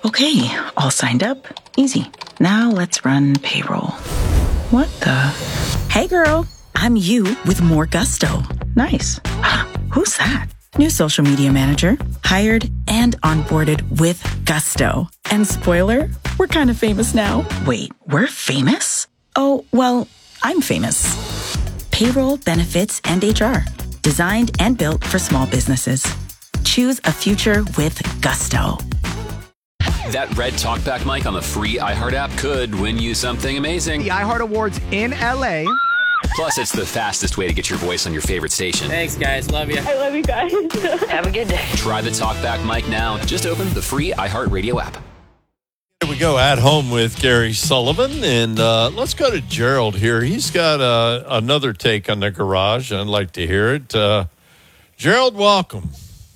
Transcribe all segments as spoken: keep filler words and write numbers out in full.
Okay, all signed up. Easy. Now let's run payroll. What the? Hey girl, I'm you with more gusto. Nice. Who's that? New social media manager, hired and onboarded with gusto. And spoiler, we're kind of famous now. Wait, we're famous? Oh, well, I'm famous. Payroll, benefits, and H R. Designed and built for small businesses. Choose a future with gusto. That red talkback mic on the free iHeart app could win you something amazing. The iHeart Awards in L A. Plus, it's the fastest way to get your voice on your favorite station. Thanks, guys. Love you. I love you guys. Have a good day. Try the talkback mic now. Just open the free iHeart Radio app. Here we go, At Home with Gary Sullivan. And uh, let's go to Gerald here. He's got uh, another take on the garage. I'd like to hear it. Uh, Gerald, welcome.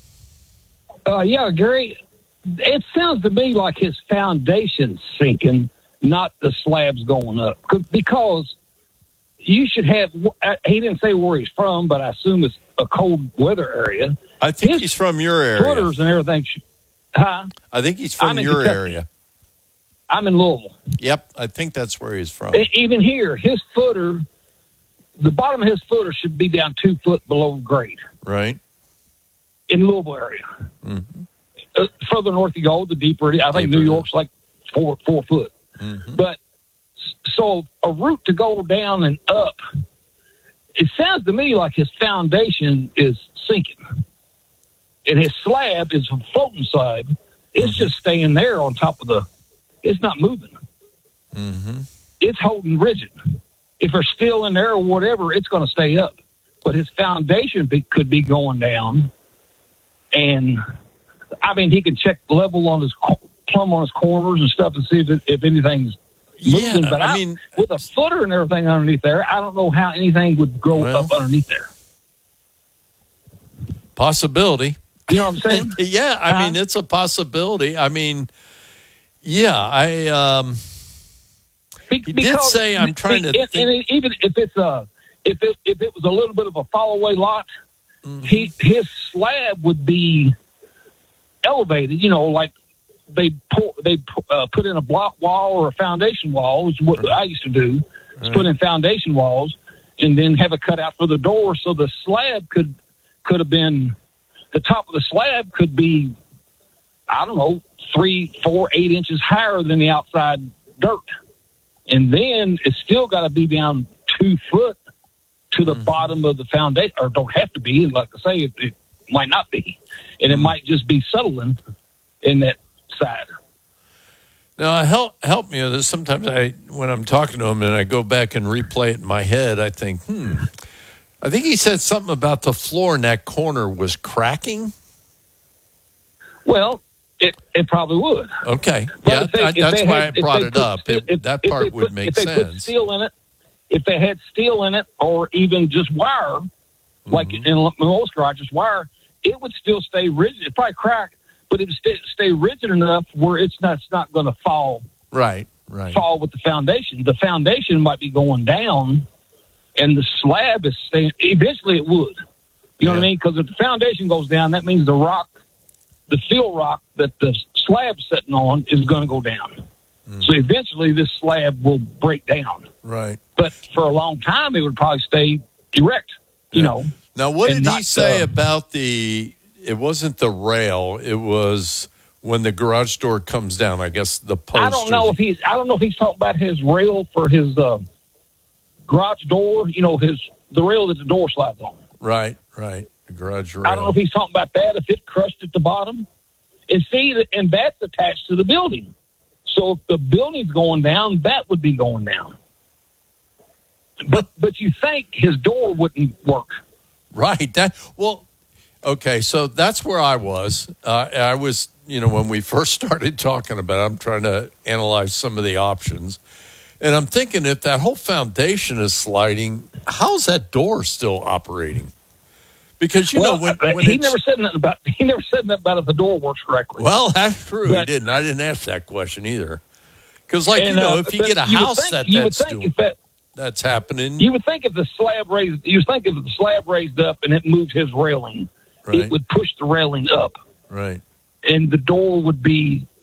Uh, yeah, Gary, it sounds to me like his foundation's sinking, not the slabs going up. Because you should have, he didn't say where he's from, but I assume it's a cold weather area. I think his he's from your area. Footers and everything. Huh? I think he's from your Kentucky. area. I'm in Louisville. Yep, I think that's where he's from. Even here, his footer, the bottom of his footer should be down two foot below grade. Right. In Louisville area. Mm-hmm. Uh, further north you go, the deeper. I think Deeper. New York's like four four foot. Mm-hmm. But so a route to go down and up, it sounds to me like his foundation is sinking. And his slab is a floating slab. It's Mm-hmm. just staying there on top of the, it's not moving. Mm-hmm. It's holding rigid. If there's steel in there or whatever, it's going to stay up. But his foundation be, could be going down. And, I mean, he can check the level on his, plumb on his corners and stuff and see if, it, if anything's moving. Yeah, but I I, mean, with a footer and everything underneath there, I don't know how anything would grow Well, up underneath there. Possibility. You know what I'm saying? Yeah, I Uh-huh. mean, it's a possibility. I mean, yeah, I um, Be- he did say, I'm trying to and, think. and even if it's a, if it, if it was a little bit of a fall away lot, Mm-hmm. he his slab would be elevated. You know, like they pour, they uh, put in a block wall or a foundation wall, is what I used to do. Is put in foundation walls and then have a cutout for the door, so the slab could could have been, the top of the slab could be, I don't know, three, four, eight inches higher than the outside dirt, and then it's still got to be down two foot to the mm-hmm. bottom of the foundation, or don't have to be. Like I say, it, it might not be, and it Mm-hmm. might just be settling in that side. Now, help help me with this. Sometimes I, when I'm talking to him and I go back and replay it in my head, I think, hmm. I think he said something about the floor in that corner was cracking. Well, it it probably would. Okay, But yeah, if they- I, if that's they why had- I if brought they it put up. steel- It, if- that if part they would put- make if they put sense. steel in it, if they had steel in it, or even just wire, like Mhm. in most garages, wire, it would still stay rigid. It'd probably crack, but it would stay, stay rigid enough where it's not it's not going to fall Right, right. fall with the foundation. The foundation might be going down, and the slab is staying. Eventually, it would. You know what I Yeah. mean? Because if the foundation goes down, that means the rock, the fill rock that the slab's sitting on, is going to go down. Mm. So eventually, this slab will break down. Right. But for a long time, it would probably stay erect. You Yeah. know. Now, what and did he not, say uh, about the? It wasn't the rail. It was when the garage door comes down. I guess the post. I don't know if he's. I don't know if he's talking about his rail for his uh, garage door. You know, his the rail that the door slides on. Right, right. The garage rail. I don't know if he's talking about that. If it crushed at the bottom, and see, that- and that's attached to the building. So if the building's going down, that would be going down. But but you think his door wouldn't work? Right. That well. Okay, so that's where I was. Uh, I was, you know, when we first started talking about it, I'm trying to analyze some of the options. And I'm thinking if that whole foundation is sliding, how's that door still operating? Because, you well, know, when, uh, when he it's- never said nothing about he never said nothing about if the door works correctly. Well, that's true. But- he didn't. I didn't ask that question either. Because, like, And, you know, uh, if you but get a you would house think- that you would that's think doing, if that, that's happening, you would think if the slab raised, you would think if the slab raised up and it moved his railing, Right. it would push the railing up, right? and the door would be